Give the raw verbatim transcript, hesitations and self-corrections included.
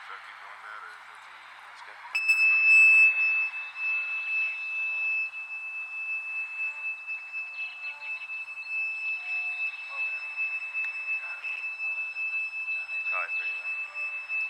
Should I keep doing that, or is that too easy? That's good. Probably pretty loud.